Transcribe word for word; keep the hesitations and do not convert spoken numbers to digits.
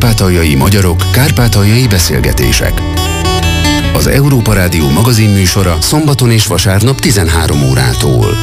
Kárpátaljai magyarok, kárpátaljai beszélgetések. Az Európa Rádió magazinműsora szombaton és vasárnap tizenhárom órától.